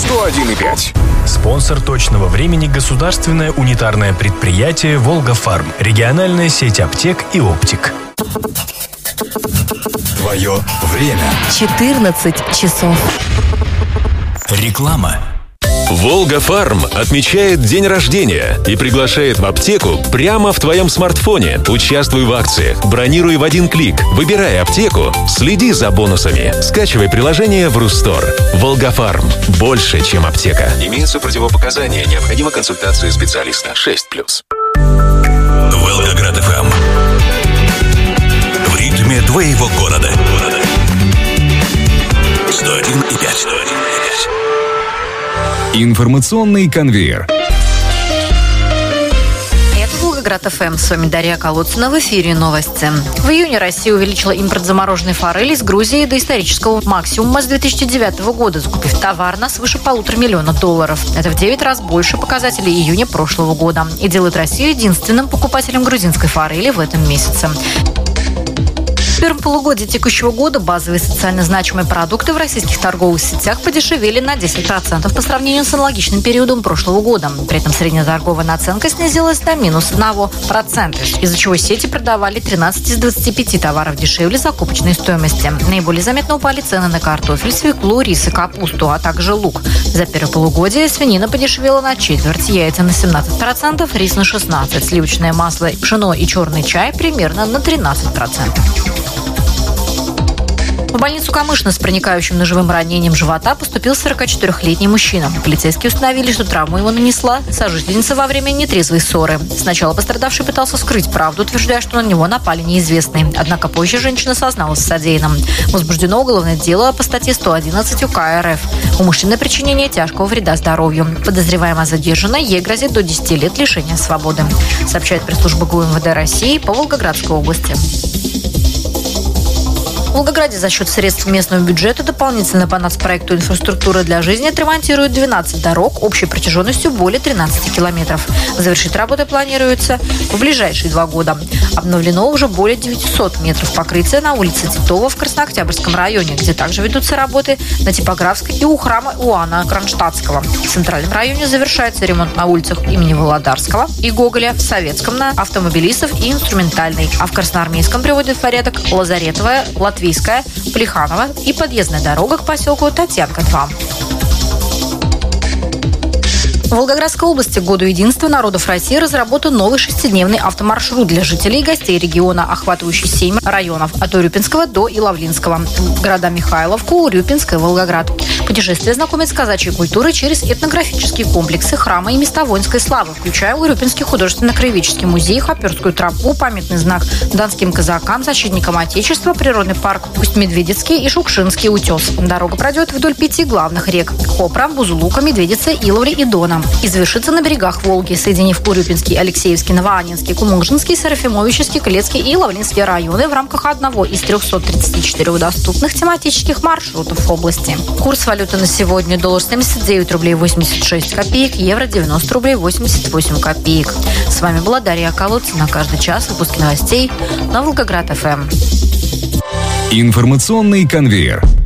101,5. Спонсор точного времени — государственное унитарное предприятие «Волга-Фарм». Региональная сеть аптек и оптик. Твое время. 14 часов. Реклама. «Волга-Фарм» отмечает день рождения и приглашает в аптеку прямо в твоем смартфоне. Участвуй в акциях, бронируй в один клик, выбирай аптеку, следи за бонусами. Скачивай приложение в Рустор. «Волга-Фарм» – больше, чем аптека. Имеются противопоказания. Необходима консультация специалиста. 6+. Волгоград ФМ. В ритме твоего города. 101,5. Информационный конвейер. Это Волгоград ФМ. С вами Дарья Колодцина. В эфире новости. В июне Россия увеличила импорт замороженной форели из Грузии до исторического максимума с 2009 года, закупив товар на свыше $1,5 миллиона. Это в 9 раз больше показателей июня прошлого года и делает Россию единственным покупателем грузинской форели в этом месяце. В первом полугодии текущего года базовые социально значимые продукты в российских торговых сетях подешевели на 10% по сравнению с аналогичным периодом прошлого года. При этом средняя торговая наценка снизилась до минус 1%, из-за чего сети продавали 13 из 25 товаров дешевле закупочной стоимости. Наиболее заметно упали цены на картофель, свеклу, рис и капусту, а также лук. За первое полугодие свинина подешевела на четверть, яйца на 17%, рис на 16%, сливочное масло, пшено и черный чай примерно на 13%. В больницу Камышино с проникающим ножевым ранением живота поступил 44-летний мужчина. Полицейские установили, что травму его нанесла сожительница во время нетрезвой ссоры. Сначала пострадавший пытался скрыть правду, утверждая, что на него напали неизвестные. Однако позже женщина созналась в содеянном. Возбуждено уголовное дело по статье 111 УК РФ. Умышленное причинение тяжкого вреда здоровью. Подозреваемая задержанная, ей грозит до 10 лет лишения свободы, сообщает пресс-служба ГУ МВД России по Волгоградской области. В Волгограде за счет средств местного бюджета дополнительно по нацпроекту «Инфраструктура для жизни» отремонтируют 12 дорог общей протяженностью более 13 километров. Завершить работы планируется в ближайшие 2 года. Обновлено уже более 900 метров покрытия на улице Титова в Краснооктябрьском районе, где также ведутся работы на Типографской и у храма Иоанна Кронштадтского. В Центральном районе завершается ремонт на улицах имени Володарского и Гоголя, в Советском на Автомобилистов и Инструментальной, а в Красноармейском приводят в порядок Лазаретовая, Латвийская, Плеханова и подъездная дорога к поселку Татьянка-2. В Волгоградской области к Году единства народов России разработан новый 6-дневный автомаршрут для жителей и гостей региона, охватывающий 7 районов от Урюпинского до Иловлинского. Города Михайловку, Урюпинск и Волгоград. Путешествие знакомит с казачьей культурой через этнографические комплексы, храмы и места воинской славы, включая Урюпинский художественно-краеведческий музей, Хоперскую тропу, памятный знак донским казакам, защитникам Отечества, природный парк Усть-Медведицкий и Шукшинский утес. Дорога пройдет вдоль 5 главных рек – Хопра, Бузулука, Медведицы, Иловли и Дона. И завершится на берегах Волги, соединив Урюпинский, Алексеевский, Новоаннинский, Кумужинский, Серафимовический, Колецкий и Лавлинский районы в рамках одного из 334 доступных тематических маршрутов в области. Курс валюты на сегодня: доллар 79 рублей 86 копеек, евро 90 рублей 88 копеек. С вами была Дарья Колодцина. Каждый час выпуск новостей на Волгоград ФМ. Информационный конвейер.